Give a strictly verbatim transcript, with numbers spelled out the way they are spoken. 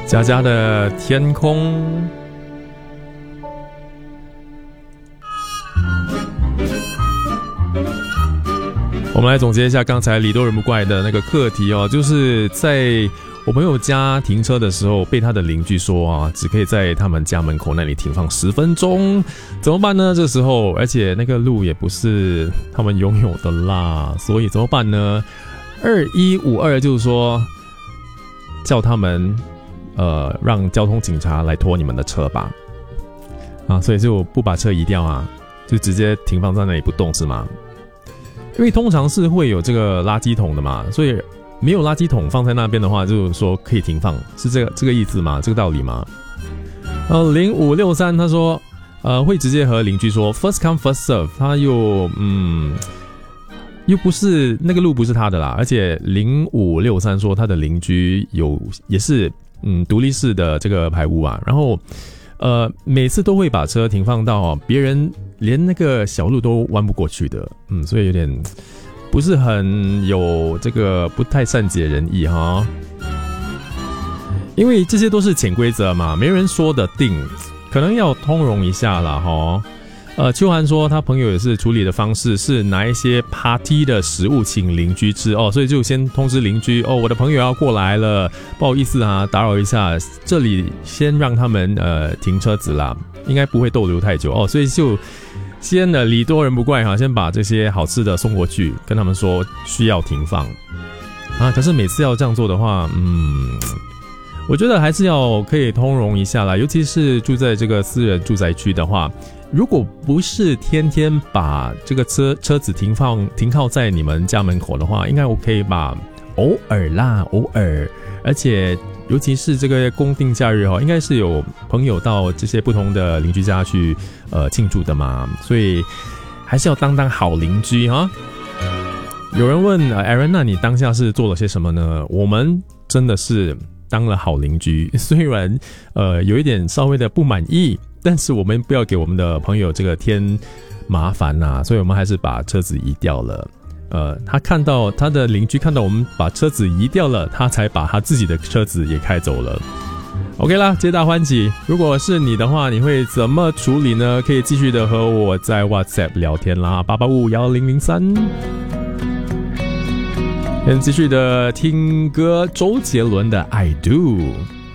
佳佳的天空。我们来总结一下刚才礼多人不怪的那个课题哦，就是在我朋友家停车的时候，被他的邻居说啊，只可以在他们家门口那里停放十分钟，怎么办呢？这时候，而且那个路也不是他们拥有的啦，所以怎么办呢？二一五二就是说，叫他们呃让交通警察来拖你们的车吧，啊，所以就不把车移掉啊，就直接停放在那里不动是吗？因为通常是会有这个垃圾桶的嘛，所以没有垃圾桶放在那边的话，就是说可以停放，是这个这个意思吗？这个道理吗？呃，零五六三他说，呃，会直接和邻居说 first come first serve， 他又嗯，又不是那个路不是他的啦，而且零五六三说他的邻居有也是嗯独立式的这个排污啊，然后呃每次都会把车停放到哦别人连那个小路都弯不过去的，嗯，所以有点不是很有这个不太善解人意哈。因为这些都是潜规则嘛，没人说的定，可能要通融一下啦哈。呃，秋涵说他朋友也是处理的方式是拿一些 party 的食物请邻居吃哦，所以就先通知邻居哦，我的朋友要过来了，不好意思啊，打扰一下，这里先让他们呃停车子啦，应该不会逗留太久哦，所以就先呢礼多人不怪哈，先把这些好吃的送过去，跟他们说需要停放啊。可是每次要这样做的话，嗯，我觉得还是要可以通融一下啦，尤其是住在这个私人住宅区的话。如果不是天天把这个车车子停放停靠在你们家门口的话，应该 OK 吧？偶尔啦，偶尔，而且尤其是这个公定假日哈，应该是有朋友到这些不同的邻居家去呃庆祝的嘛，所以还是要当当好邻居哈。有人问 Aaron， 那你当下是做了些什么呢？我们真的是当了好邻居，虽然呃有一点稍微的不满意。但是我们不要给我们的朋友这个添麻烦啊，所以我们还是把车子移掉了。呃，他看到他的邻居看到我们把车子移掉了，他才把他自己的车子也开走了。OK 啦，皆大欢喜。如果是你的话，你会怎么处理呢？可以继续的和我在 WhatsApp 聊天啦，八八五一零零三。先继续的听歌，周杰伦的 I Do。